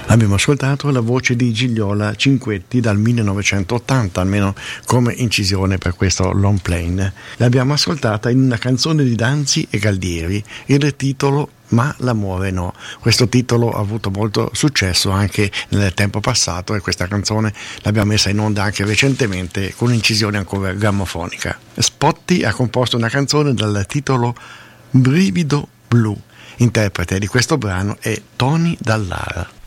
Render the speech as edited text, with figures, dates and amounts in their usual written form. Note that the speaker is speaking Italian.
Abbiamo ascoltato la voce di Gigliola Cinquetti dal 1980, almeno come incisione per questo long plane. L'abbiamo ascoltata in una canzone di Danzi e Galdieri, il titolo Ma l'amore no. Questo titolo ha avuto molto successo anche nel tempo passato e questa canzone l'abbiamo messa in onda anche recentemente con un'incisione ancora grammofonica. Spotti ha composto una canzone dal titolo Brivido blu. Interprete di questo brano è Tony Dallara.